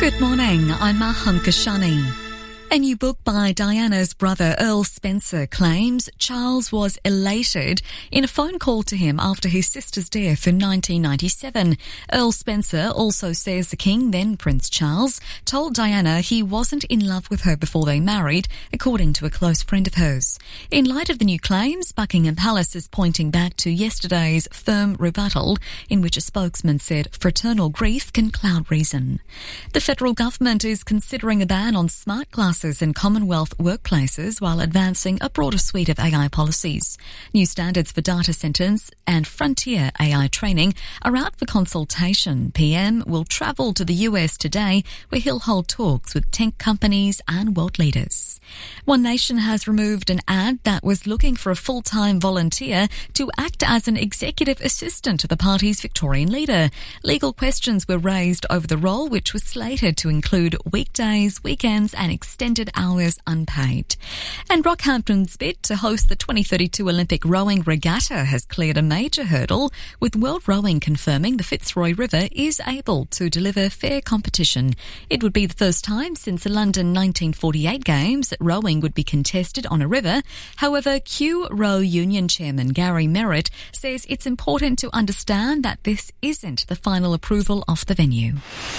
Good morning, I'm Maham Kashani. A new book by Diana's brother Earl Spencer claims Charles was elated in a phone call to him after his sister's death in 1997. Earl Spencer also says the King, then Prince Charles, told Diana he wasn't in love with her before they married, according to a close friend of hers. In light of the new claims, Buckingham Palace is pointing back to yesterday's firm rebuttal in which a spokesman said fraternal grief can cloud reason. The federal government is considering a ban on smart glasses in Commonwealth workplaces while advancing a broader suite of AI policies. New standards for data centres and frontier AI training are out for consultation. PM will travel to the US today where he'll hold talks with tech companies and world leaders. One Nation has removed an ad that was looking for a full-time volunteer to act as an executive assistant to the party's Victorian leader. Legal questions were raised over the role, which was slated to include weekdays, weekends and extended hours unpaid. And Rockhampton's bid to host the 2032 Olympic Rowing Regatta has cleared a major hurdle, with World Rowing confirming the Fitzroy River is able to deliver fair competition. It would be the first time since the London 1948 Games that rowing would be contested on a river. However, Q Row Union Chairman Gary Merritt says it's important to understand that this isn't the final approval of the venue.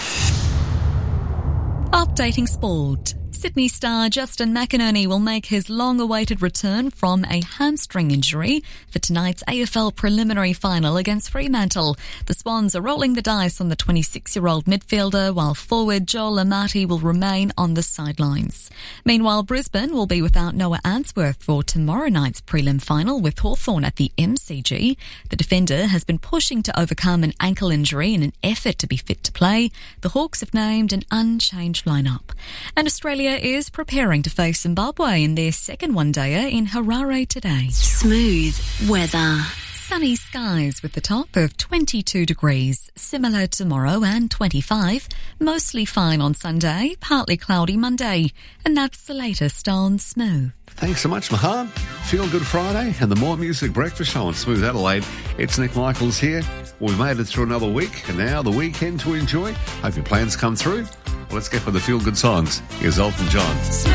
Updating sport. Sydney star Justin McInerney will make his long-awaited return from a hamstring injury for tonight's AFL preliminary final against Fremantle. The Swans are rolling the dice on the 26-year-old midfielder, while forward Joel Amati will remain on the sidelines. Meanwhile, Brisbane will be without Noah Answorth for tomorrow night's prelim final with Hawthorn at the MCG. The defender has been pushing to overcome an ankle injury in an effort to be fit to play. The Hawks have named an unchanged lineup. And Australia is preparing to face Zimbabwe in their second one-dayer in Harare today. Smooth weather. Sunny skies with the top of 22 degrees. Similar tomorrow and 25. Mostly fine on Sunday, partly cloudy Monday. And that's the latest on Smooth. Thanks so much, Maham. Feel Good Friday and the More Music Breakfast Show on Smooth Adelaide. It's Nick Michaels here. We've made it through another week and now the weekend to enjoy. Hope your plans come through. Let's get with the feel-good songs. Here's Elton John.